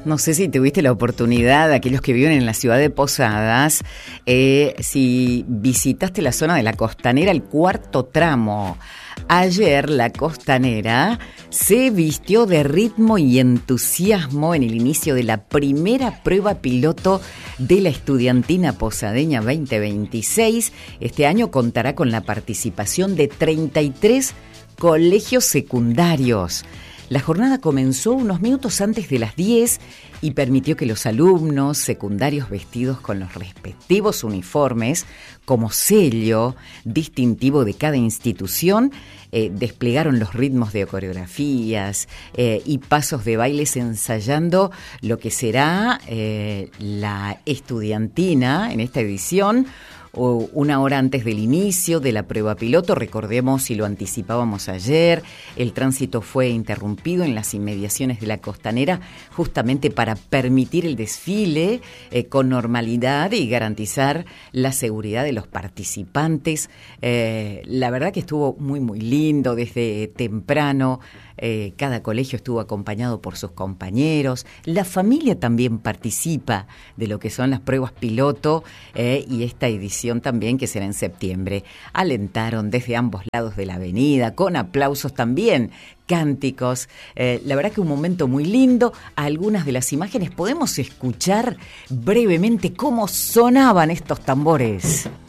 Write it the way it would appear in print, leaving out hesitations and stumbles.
No sé si tuviste la oportunidad, aquellos que viven en la ciudad de Posadas, si visitaste la zona de la Costanera, el cuarto tramo. Ayer la Costanera se vistió de ritmo y entusiasmo en el inicio de la primera prueba piloto de la Estudiantina Posadeña 2026. Este año contará con la participación de 33 colegios secundarios. La jornada comenzó unos minutos antes de las 10 y permitió que los alumnos secundarios vestidos con los respectivos uniformes como sello distintivo de cada institución desplegaron los ritmos de coreografías y pasos de bailes ensayando lo que será la Estudiantina en esta edición. Una hora antes del inicio de la prueba piloto, recordemos, y lo anticipábamos ayer, el tránsito fue interrumpido en las inmediaciones de la Costanera justamente para permitir el desfile con normalidad y garantizar la seguridad de los participantes. La verdad que estuvo muy, muy lindo desde temprano. Cada colegio estuvo acompañado por sus compañeros. La familia también participa de lo que son las pruebas piloto y esta edición también, que será en septiembre. Alentaron desde ambos lados de la avenida, con aplausos también, cánticos. La verdad que un momento muy lindo. Algunas de las imágenes podemos escuchar brevemente cómo sonaban estos tambores.